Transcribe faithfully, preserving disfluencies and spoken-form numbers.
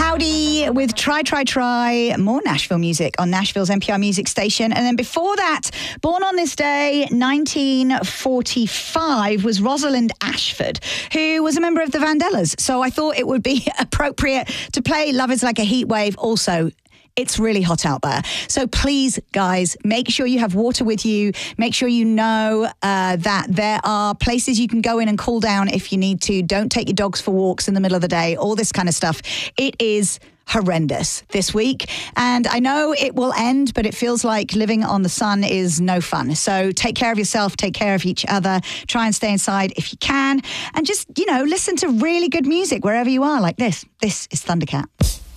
Cloudy with Try, Try, Try. More Nashville music on Nashville's N P R Music Station. And then before that, born on this day, nineteen forty-five, was Rosalind Ashford, who was a member of the Vandellas. So I thought it would be appropriate to play Love is Like a Heat Wave also. It's really hot out there. So please, guys, make sure you have water with you. Make sure you know uh, that there are places you can go in and cool down if you need to. Don't take your dogs for walks in the middle of the day, all this kind of stuff. It is horrendous this week. And I know it will end, but it feels like living on the sun is no fun. So take care of yourself, take care of each other, try and stay inside if you can. And just, you know, listen to really good music wherever you are like this. This is Thundercat.